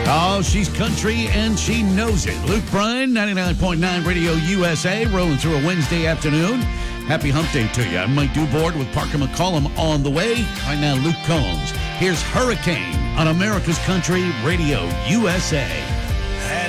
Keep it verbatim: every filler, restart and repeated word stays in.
Oh, she's country and she knows it. Luke Bryan, ninety-nine point nine Radio U S A, rolling through a Wednesday afternoon. Happy hump day to you. I'm Mike Dubord with Parker McCollum on the way. Right now, Luke Combs. Here's Hurricane on America's Country Radio U S A.